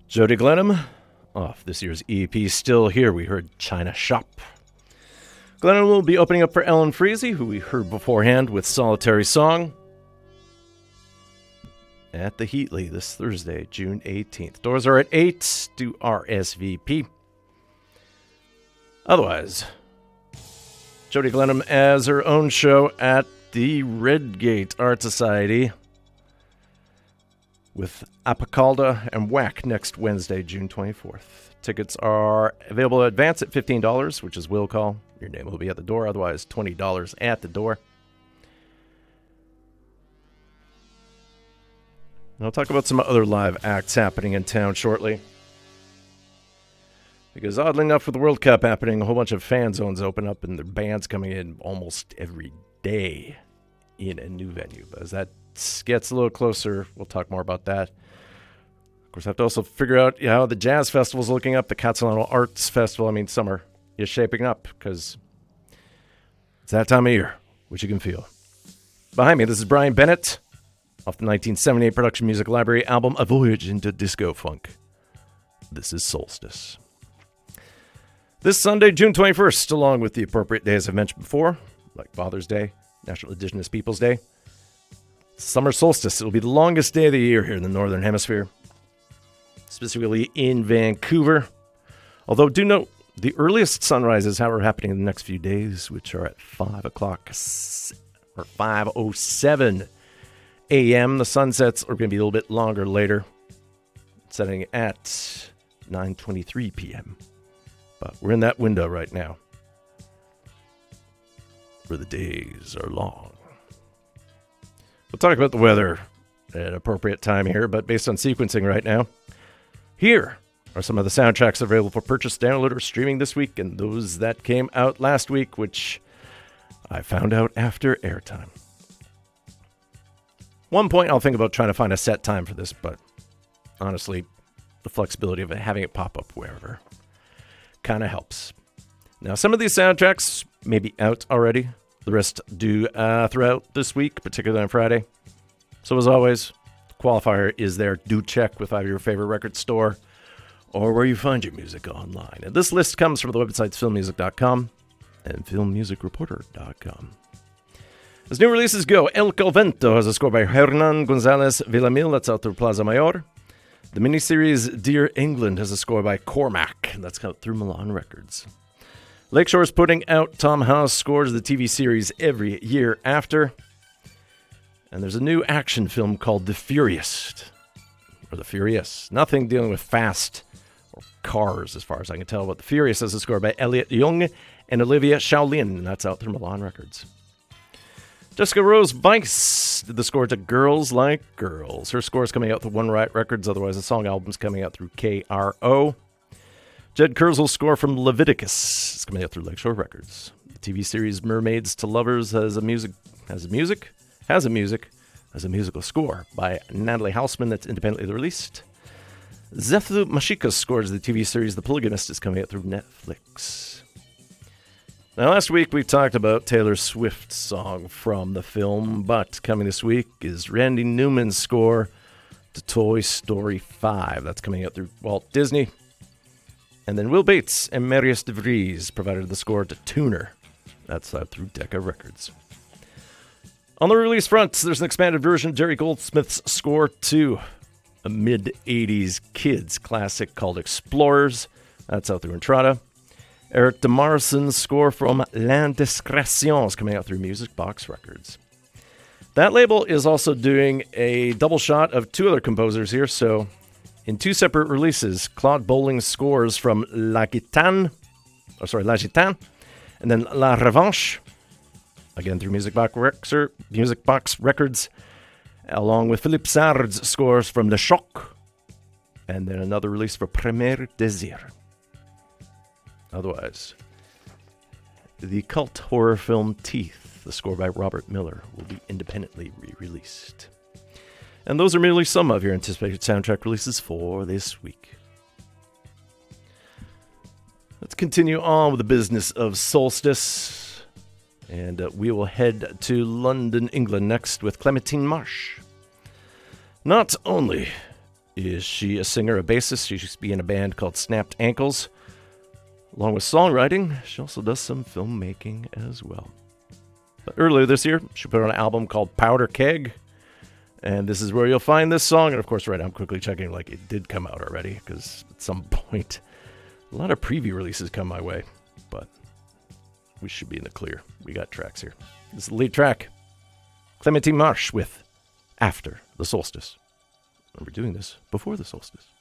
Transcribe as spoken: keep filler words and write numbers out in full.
Jody Glenham, off this year's E P Still Here, we heard China Shop. Glenham will be opening up for Ellen Freese, who we heard beforehand with Solitary Song, at the Heatley this Thursday, June eighteenth. Doors are at eight. Do R S V P. Otherwise, Jody Glenham has her own show at the Redgate Art Society with Apicalda and Whack next Wednesday, June twenty-fourth. Tickets are available in advance at fifteen dollars, which is will call. Your name will be at the door, otherwise twenty dollars at the door. And I'll talk about some other live acts happening in town shortly. Because oddly enough, with the World Cup happening, a whole bunch of fan zones open up and their bands coming in almost every day in a new venue. But as that gets a little closer, we'll talk more about that. Of course, I have to also figure out you know, how the Jazz Festival's looking up, the Catalano Arts Festival. I mean, summer is shaping up because it's that time of year, which you can feel. Behind me, this is Brian Bennett off the nineteen seventy-eight Production Music Library album, A Voyage into Disco Funk. This is Solstice. This Sunday, June twenty-first, along with the appropriate days I've mentioned before, like Father's Day, National Indigenous Peoples Day, Summer Solstice. It'll be the longest day of the year here in the Northern Hemisphere, specifically in Vancouver. Although, do note, the earliest sunrises are happening in the next few days, which are at five o'clock, or five oh seven a.m. The sunsets are going to be a little bit longer later, setting at nine twenty-three p.m. But we're in that window right now, where the days are long. We'll talk about the weather at an appropriate time here, but based on sequencing right now, here are some of the soundtracks available for purchase, download, or streaming this week, and those that came out last week, which I found out after airtime. One point I'll think about trying to find a set time for this, but honestly, the flexibility of it, having it pop up wherever kind of helps. Now, some of these soundtracks may be out already. The rest do uh, throughout this week, particularly on Friday. So as always, the qualifier is there. Do check with either your favorite record store or where you find your music online. And this list comes from the websites film music dot com and film music reporter dot com. As new releases go, El Convento has a score by Hernan Gonzalez Villamil. That's out through Plaza Mayor. The miniseries Dear England has a score by Cormac. And that's out through Milan Records. Lakeshore is putting out Tom House scores of the T V series every year after. And there's a new action film called The Furious. Or The Furious. Nothing dealing with fast or cars, as far as I can tell. But The Furious has a score by Elliot Young and Olivia Shaolin. And that's out through Milan Records. Jessica Rose Weiss did the score to Girls Like Girls. Her score is coming out through One Right Records. Otherwise, the song album's coming out through K R O. Jed Kurzel's score from Leviticus is coming out through Lakeshore Records. The T V series Mermaids to Lovers has a music, has a music, has a music, has a musical score by Natalie Hausman that's independently released. Zethu Mashika's scores the T V series The Polygamist is coming out through Netflix. Now, last week we talked about Taylor Swift's song from the film, but coming this week is Randy Newman's score to Toy Story five. That's coming out through Walt Disney. And then Will Bates and Marius de Vries provided the score to Tuner. That's out through Decca Records. On the release front, there's an expanded version of Jerry Goldsmith's score to a mid-eighties kids classic called Explorers. That's out through Entrada. Eric DeMarson's score from L'Indiscrétion is coming out through Music Box Records. That label is also doing a double shot of two other composers here, so in two separate releases, Claude Bowling's scores from La Gitane, or sorry, La Gitane, and then La Revanche, again through Music Box, Rexer, Music Box Records, along with Philippe Sard's scores from Le Choc, and then another release for Premier Désir. Otherwise, the cult horror film Teeth, the score by Robert Miller, will be independently re-released. And those are merely some of your anticipated soundtrack releases for this week. Let's continue on with the business of Solstice. And uh, we will head to London, England next with Clementine Marsh. Not only is she a singer, a bassist? She used to be in a band called Snapped Ankles. Along with songwriting, she also does some filmmaking as well. But earlier this year, she put out an album called Powder Keg. And this is where you'll find this song. And of course, right now I'm quickly checking like it did come out already, because at some point, a lot of preview releases come my way. But we should be in the clear. We got tracks here. This is the lead track. Clementine Marsh with After the Solstice. And we're doing this before the solstice.